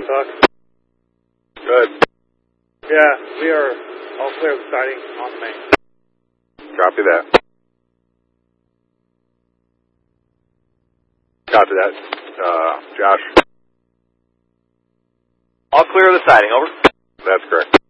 Talk. Good. Yeah, we are all clear of the sighting on the main. Copy that. Copy that. Josh. All clear of the sighting, over. That's correct.